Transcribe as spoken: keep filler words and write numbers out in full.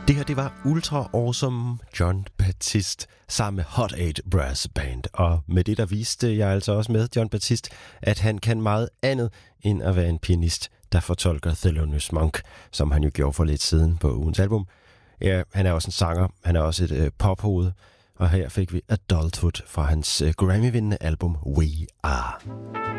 Det her, det var Ultra Awesome Jon Batiste sammen med Hot otte Brass Band. Og med det, der viste jeg altså også med Jon Batiste, at han kan meget andet end at være en pianist, der fortolker Thelonious Monk, som han jo gjorde for lidt siden på ugens album. Ja, han er også en sanger, han er også et øh, pophoved, og her fik vi Adulthood fra hans øh, Grammy-vindende album We Are.